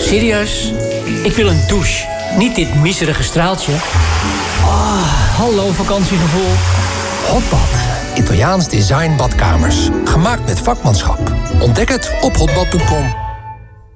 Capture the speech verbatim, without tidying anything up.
Serieus? Ik wil een douche. Niet dit miserige straaltje. Oh, hallo vakantiegevoel. Hotbad. Italiaans design badkamers. Gemaakt met vakmanschap. Ontdek het op hotbad punt com.